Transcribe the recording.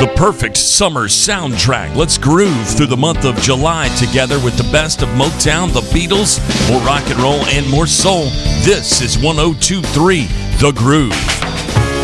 The perfect summer soundtrack. Let's groove through the month of July together with the best of Motown, the Beatles, more rock and roll, and more soul. This is 102.3 The Groove.